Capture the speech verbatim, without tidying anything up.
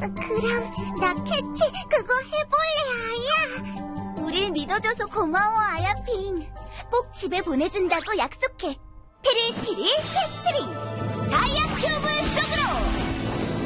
그럼 나 캐치 그거 해볼래, 아야. 우릴 믿어줘서 고마워, 아야핑. 꼭 집에 보내준다고 약속해. 피리피리 캐치링 다이아 큐브.